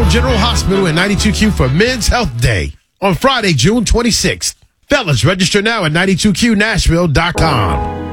Nashville General Hospital and 92Q for Men's Health Day on Friday, June 26th. Fellas, register now at 92QNashville.com.